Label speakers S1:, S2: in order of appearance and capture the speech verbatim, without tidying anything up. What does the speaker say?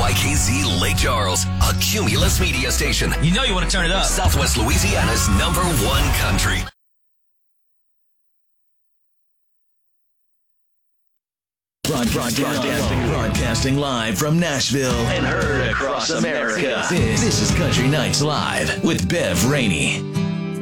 S1: Y K Z Lake Charles, a Cumulus media station.
S2: You know you want to turn it up.
S1: Southwest Louisiana's number one country.
S3: Broadcasting, broadcasting live from Nashville and heard across America. This, this is Country Nights Live with Bev Rainey.